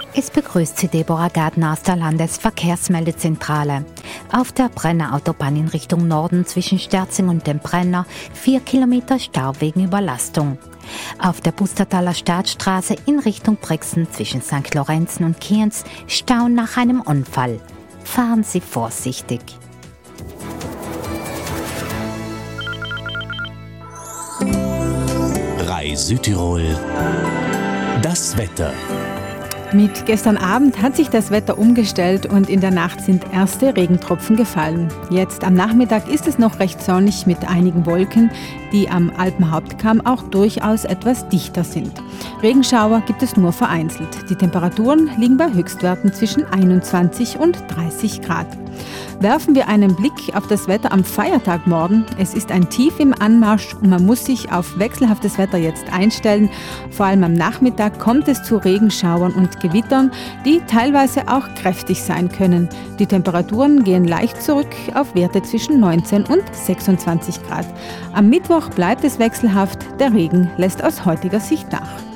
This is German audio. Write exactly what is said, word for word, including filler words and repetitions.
Es begrüßt Sie Deborah Gardner aus der Landesverkehrsmeldezentrale. Auf der Brenner Autobahn in Richtung Norden zwischen Sterzing und dem Brenner vier Kilometer Stau wegen Überlastung. Auf der Pustertaler Staatsstraße in Richtung Brixen zwischen Sankt Lorenzen und Kienz Stau nach einem Unfall. Fahren Sie vorsichtig. Rai Südtirol. Das Wetter. Mit gestern Abend hat sich das Wetter umgestellt und in der Nacht sind erste Regentropfen gefallen. Jetzt am Nachmittag ist es noch recht sonnig mit einigen Wolken, die am Alpenhauptkamm auch durchaus etwas dichter sind. Regenschauer gibt es nur vereinzelt. Die Temperaturen liegen bei Höchstwerten zwischen einundzwanzig und dreißig Grad. Werfen wir einen Blick auf das Wetter am Feiertag morgen. Es ist ein Tief im Anmarsch und man muss sich auf wechselhaftes Wetter jetzt einstellen. Vor allem am Nachmittag kommt es zu Regenschauern und Gewittern, die teilweise auch kräftig sein können. Die Temperaturen gehen leicht zurück auf Werte zwischen neunzehn und sechsundzwanzig Grad. Am Mittwoch bleibt es wechselhaft, der Regen lässt aus heutiger Sicht nach.